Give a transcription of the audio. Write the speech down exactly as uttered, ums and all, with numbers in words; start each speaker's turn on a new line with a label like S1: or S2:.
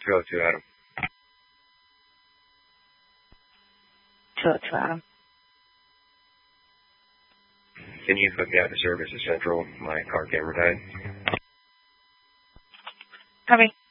S1: two oh two, Adam.
S2: two oh two, Adam.
S1: Can you put me out to service at Central? My car camera died.
S2: Copy.